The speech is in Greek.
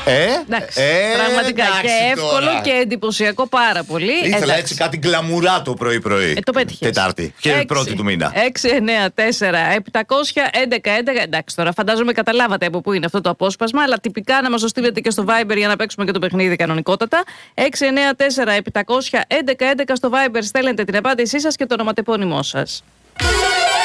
Πραγματικά και εύκολο τώρα. Και εντυπωσιακό πάρα πολύ. Ήθελα έτσι κάτι γκλαμουρά το πρωί-πρωί. Το πέτυχες. Τετάρτη και πρώτη του μήνα. 694-700-1111. Εντάξει, τώρα φαντάζομαι καταλάβατε από πού είναι αυτό το απόσπασμα, αλλά τυπικά να μας το στείλετε και στο Viber για να παίξουμε και το παιχνίδι κανονικότατα. 694-700-1111 στο Viber στέλνετε την απάντησή σας και το ονοματεπώνυμό σας.